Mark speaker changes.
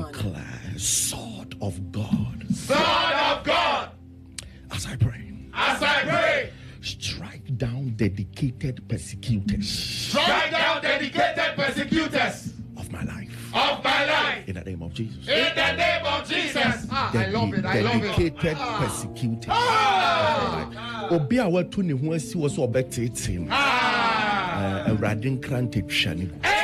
Speaker 1: declare, sword of God.
Speaker 2: Sword of God.
Speaker 1: As I pray.
Speaker 2: As I pray.
Speaker 1: Strike down dedicated persecutors.
Speaker 2: Strike down dedicated persecutors
Speaker 1: of my life.
Speaker 2: Of my life.
Speaker 1: In the name of Jesus.
Speaker 2: In the name of Jesus.
Speaker 3: I love it. I love it.
Speaker 1: Dedicated persecutors. Obi a watu ne ho asi wo so obetete no. Radin krante twa ne.